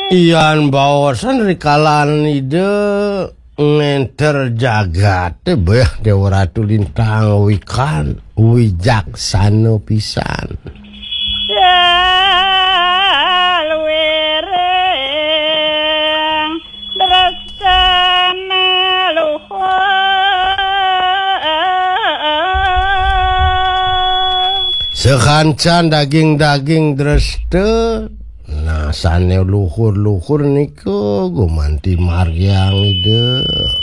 Ian bawasan rikalan ide ngenter jagat beh Dewa Ratu Lintang wikan wijaksana pisan. Salwereng drasana luhur Sekancan daging-daging dreste nah sane luhur-luhur niku gumanti Maryang ide